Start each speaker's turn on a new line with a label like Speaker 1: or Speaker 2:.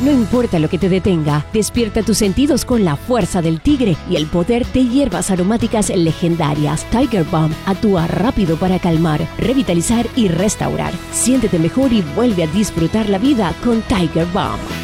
Speaker 1: No importa lo que te detenga, despierta tus sentidos con la fuerza del tigre y el poder de hierbas aromáticas legendarias. Tiger Balm actúa rápido para calmar, revitalizar y restaurar. Siéntete mejor y vuelve a disfrutar la vida con Tiger Balm.